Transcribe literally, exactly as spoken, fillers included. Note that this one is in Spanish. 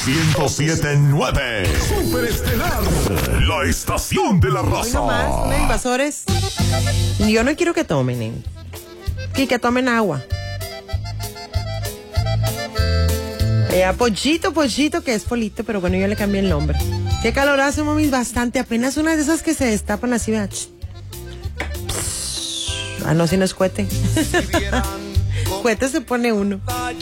ciento siete punto nueve. Superestelar. La estación de la raza. Hoy nomás, unos invasores. Yo no quiero que tomen, ¿eh? Y que tomen agua. Eh, pollito, pollito, que es Polito, pero bueno, yo le cambié el nombre. Qué calor hace, mami, bastante. Apenas una de esas que se destapan así, vea. Ah, no, si no es cohete. Cohete se pone uno.